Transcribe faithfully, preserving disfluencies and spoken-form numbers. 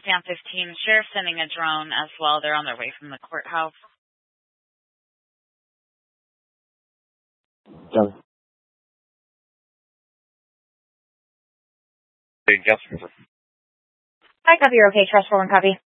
Sam fifteen, Sheriff sending a drone as well. They're on their way from the courthouse. Done. Hey, Jasper. Hi, copy. You're okay. Trust for one copy.